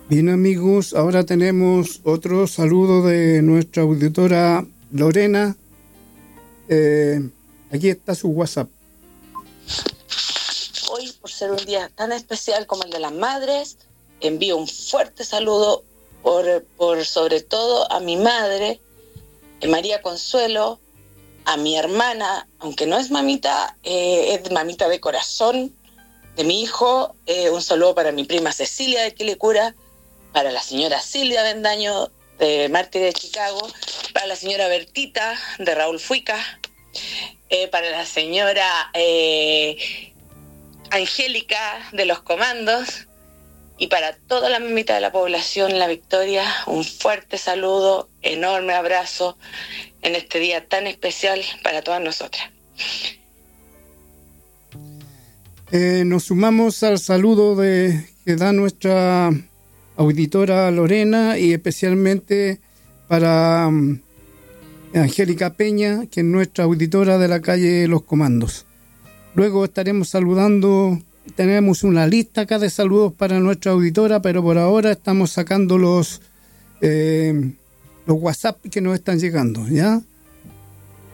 Bien, amigos, ahora tenemos otro saludo de nuestra auditora Lorena. Aquí está su WhatsApp. Hoy, por ser un día tan especial como el de las madres, envío un fuerte saludo por sobre todo a mi madre, María Consuelo, a mi hermana, aunque no es mamita, es mamita de corazón de mi hijo. Un saludo para mi prima Cecilia de Quilicura, para la señora Silvia Bendaño de Mártir de Chicago, para la señora Bertita de Raúl Fuica, para la señora Angélica de los Comandos, y para toda la mamita de la población La Victoria, un fuerte saludo, enorme abrazo en este día tan especial para todas nosotras. Nos sumamos al saludo que da nuestra auditora Lorena, y especialmente para Angélica Peña, que es nuestra auditora de la calle Los Comandos. Luego estaremos saludando, tenemos una lista acá de saludos para nuestra auditora, pero por ahora estamos sacando los WhatsApp que nos están llegando, ¿ya?